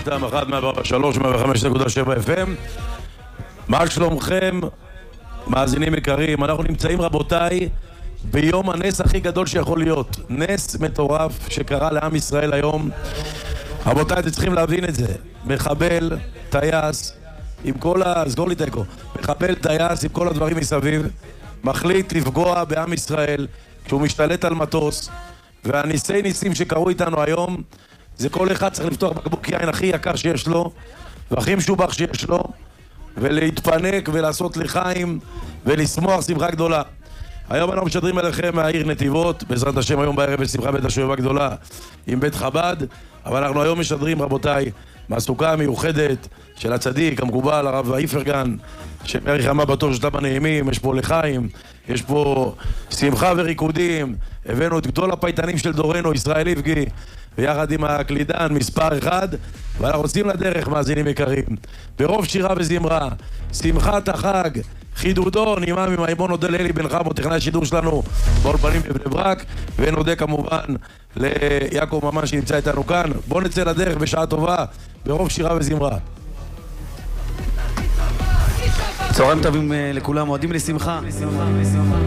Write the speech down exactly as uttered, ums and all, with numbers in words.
אדם אחד מאה ארבע שלוש מאה וחמש נקודה שבע אף אם. מה שלומכם, מאזינים יקרים? אנחנו נמצאים, רבותיי, ביום הנס הכי גדול שיכול להיות. נס מטורף שקרה לעם ישראל היום. רבותיי, אתם צריכים להבין את זה. מחבל, טייס, עם כל ה... סגור לי תיקו. מחבל, טייס, עם כל הדברים מסביב, מחליט לפגוע בעם ישראל כשהוא משתלט על מטוס. והניסי ניסים שקרו איתנו היום, זה כל אחד צריך לפתוח בקבוק יין הכי יקר שיש לו, והכי משובח שיש לו, ולהתפנק ולעשות לחיים ולשמוח שמחה גדולה. היום אנחנו משדרים אליכם מהעיר נתיבות, בעזרת השם היום בערב בשמחה בית השואבה גדולה עם בית חב"ד, אבל אנחנו היום משדרים, רבותיי, מהסוכה המיוחדת של הצדיק המקובל הרב איפרגן, שמאריך ימיו בטוב שלטם הנעימים. יש פה לחיים, יש פה שמחה וריקודים. הבאנו את גדול הפייטנים של דורנו, ישראל איבגי, ויחד עם הקלידן מספר אחד, ואנחנו רוצים לדרך, מאזינים יקרים, ברוב שירה וזמרה, שמחת החג, חידודו, נעימה ממימון נודה לאלי בן חמו, טכנאי השידור שלנו באולפנים בבני ברק, ונודה כמובן ליעקב ממן שנמצא איתנו כאן. בואו נצא לדרך בשעה טובה, ברוב שירה וזמרה. צהריים טובים לכולם, מועדים לשמחה.